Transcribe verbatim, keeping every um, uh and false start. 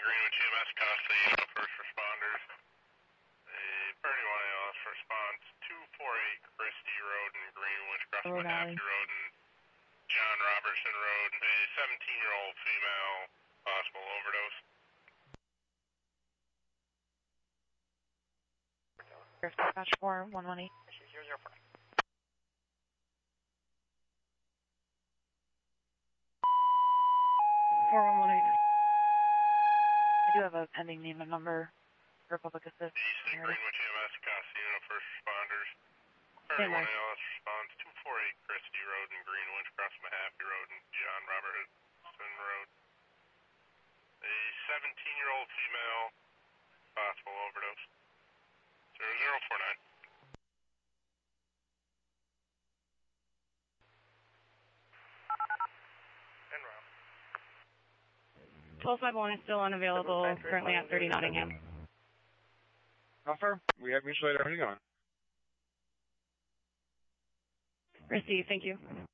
Greenwich E M S, Costa, Unit First Responders. A thirty-one A L S response, two forty-eight Christie Road in Greenwich, across Oh, Mahaffey Road and John Robertson Road. A seventeen-year-old female, possible overdose. Dispatch four one one eight. zero zero four. four one one eight. I do have a ending name and number for public assist. Eastern Greenwich E M S, Costa, Unit First Responders. Same thirty-one way. A L S response, two forty-eight Christie Road in Greenwich, across Mahaffey Road and John Robertson Road. A seventeen-year-old female, possible overdose. zero zero four nine. twelve five one is still unavailable, currently at thirty Nottingham. Confirm. We have mutual aid already gone. Received, thank you.